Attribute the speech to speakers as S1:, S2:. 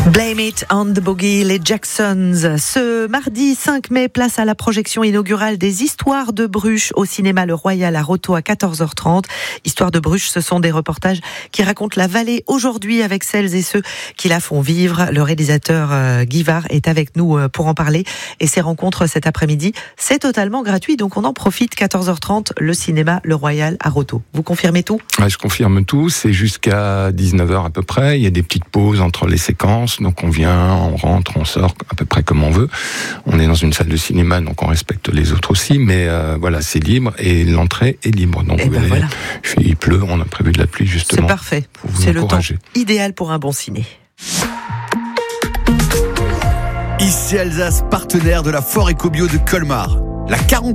S1: Blame It on the Boogie, les Jacksons. Ce mardi 5 mai, place à la projection inaugurale des Histoires de Bruges au cinéma Le Royal à Rothau à 14h30. Histoires de Bruges, ce sont des reportages qui racontent la vallée aujourd'hui avec celles et ceux qui la font vivre. Le réalisateur Guy Var est avec nous pour en parler. Et ces rencontres cet après-midi, c'est totalement gratuit, donc on en profite. 14h30, le cinéma Le Royal à Rothau. Vous confirmez tout ?
S2: Ouais, je confirme tout. C'est jusqu'à 19h à peu près. Il y a des petites pauses entre les séquences. Donc on vient, on rentre, on sort à peu près comme on veut. On est dans une salle de cinéma, donc on respecte les autres aussi. Mais voilà, c'est libre et l'entrée est libre. Donc
S1: voilà.
S2: Il pleut, on a prévu de la pluie justement.
S1: C'est parfait. C'est le temps idéal pour un bon ciné.
S3: Ici Alsace, partenaire de la Foire Éco-Bio de Colmar. La 40